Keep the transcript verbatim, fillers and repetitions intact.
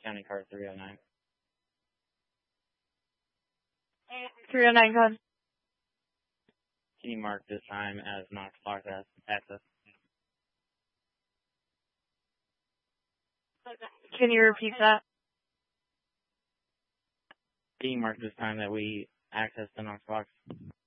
County card three oh nine. three oh nine code. Can you mark this time as Knox Block access? Can you repeat that? Can you mark this time that we access the Knox Box?